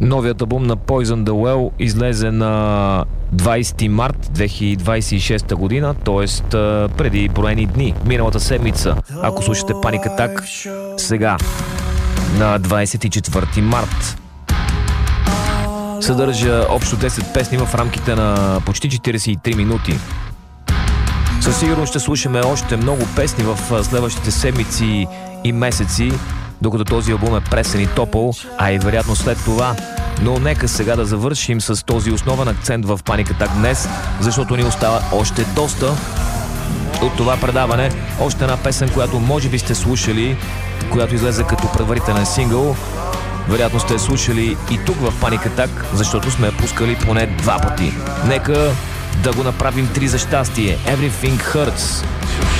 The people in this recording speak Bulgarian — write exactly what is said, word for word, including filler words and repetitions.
Новият албум на Poison the Well излезе на двайсети март две хиляди двайсет и шеста година, т.е. преди броени дни, миналата седмица. Ако слушате Panic Attack сега, на двайсет и четвърти март. Съдържа общо десет песни в рамките на почти четирийсет и три минути. Със сигурност ще слушаме още много песни в следващите седмици и месеци, докато този албум е пресен и топъл, а и вероятно след това. Но нека сега да завършим с този основен акцент в Panic Attack днес, защото ни остава още доста от това предаване. Още една песен, която може би сте слушали, която излезе като предварителен сингъл. Вероятно сте слушали и тук в Panic Attack, защото сме пускали поне два пъти. Нека да го направим три за щастие. Everything Hurts.